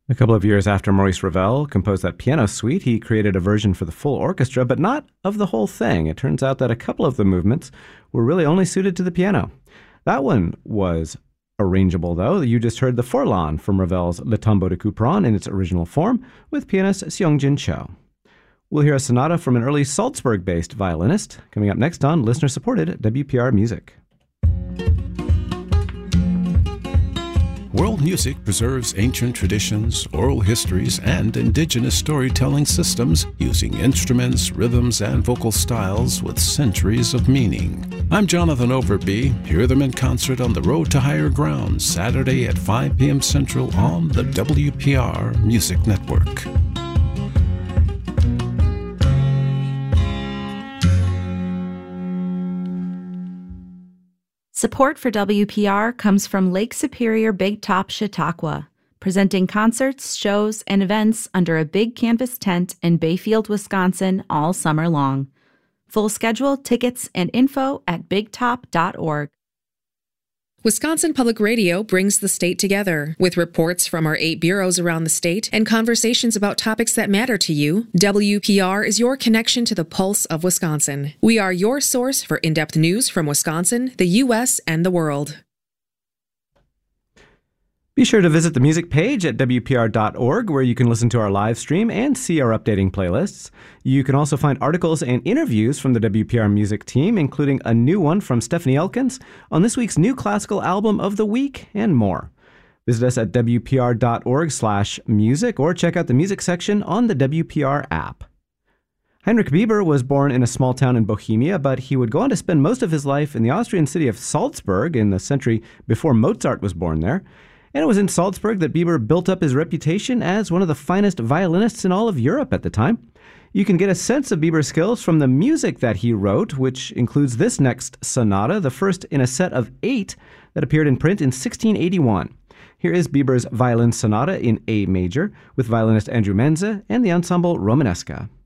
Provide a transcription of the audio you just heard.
A couple of years after Maurice Ravel composed that piano suite, he created a version for the full orchestra, but not of the whole thing. It turns out that a couple of the movements were really only suited to the piano. That one was arrangeable, though. You just heard the Forlan from Ravel's Le Tombeau de Couperin in its original form with pianist Seongjin Cho. We'll hear a sonata from an early Salzburg-based violinist coming up next on listener-supported WPR Music. World music preserves ancient traditions, oral histories, and indigenous storytelling systems using instruments, rhythms, and vocal styles with centuries of meaning. I'm Jonathan Overby. Hear them in concert on the Road to Higher Ground, Saturday at 5 p.m. Central on the WPR Music Network. Support for WPR comes from Lake Superior Big Top Chautauqua, presenting concerts, shows, and events under a big canvas tent in Bayfield, Wisconsin all summer long. Full schedule, tickets, and info at bigtop.org. Wisconsin Public Radio brings the state together. With reports from our 8 bureaus around the state and conversations about topics that matter to you, WPR is your connection to the pulse of Wisconsin. We are your source for in-depth news from Wisconsin, the U.S., and the world. Be sure to visit the music page at WPR.org, where you can listen to our live stream and see our updating playlists. You can also find articles and interviews from the WPR music team, including a new one from Stephanie Elkins on this week's new classical album of the week, and more. Visit us at WPR.org/music or check out the music section on the WPR app. Heinrich Bieber was born in a small town in Bohemia, but he would go on to spend most of his life in the Austrian city of Salzburg in the century before Mozart was born there. And it was in Salzburg that Bieber built up his reputation as one of the finest violinists in all of Europe at the time. You can get a sense of Bieber's skills from the music that he wrote, which includes this next sonata, the first in a set of 8 that appeared in print in 1681. Here is Bieber's violin sonata in A major with violinist Andrew Menze and the ensemble Romanesca.